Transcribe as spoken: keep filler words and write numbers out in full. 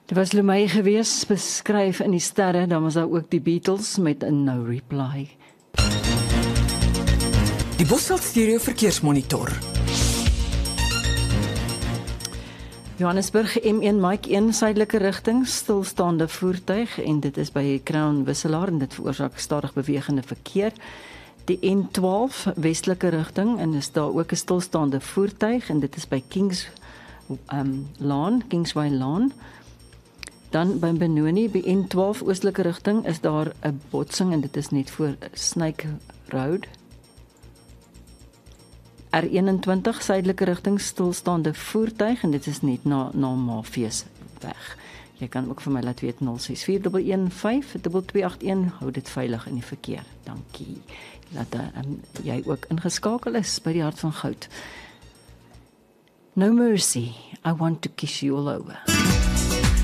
Dit was Lemay gewees, beskryf in die sterre, dan was daar ook die Beatles met 'n No Reply. Die Bosveld Stereo Verkeersmonitor. Johannesburg M een Mike een suidelike rigting, stilstaande voertuig en dit is by Crown Wisselaar en dit veroorsaak stadig bewegende verkeer. Die N twaalf westelike rigting en is daar ook 'n stilstaande voertuig en dit is by Kings um, Laan, Kingsway Laan. Dan by Benoni, by N twaalf oostelike rigting is daar 'n botsing en dit is net voor Snake Road. R eenentwintig suidelike rigting stilstaande voertuig en dit is net na na Mafees weg. Jy kan ook vir my laat weet nul ses vier een een vyf twee twee agt een, hou dit veilig in die verkeer. Dankie. Laat um, jy ook ingeskakel is by die Hart van Goud. No Mercy, I want to kiss you all over.